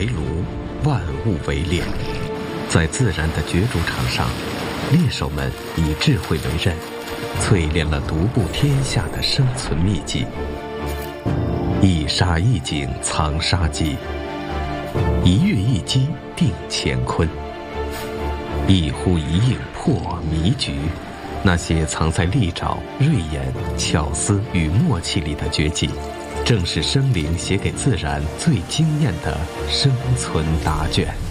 为炉，万物为炼。在自然的角逐场上，猎手们以智慧为刃，淬炼了独步天下的生存秘籍。一沙一景藏杀机，一跃一击定乾坤，一呼一应破迷局。那些藏在利爪、锐眼、巧思与默契里的绝技，正是生灵写给自然最惊艳的生存答卷。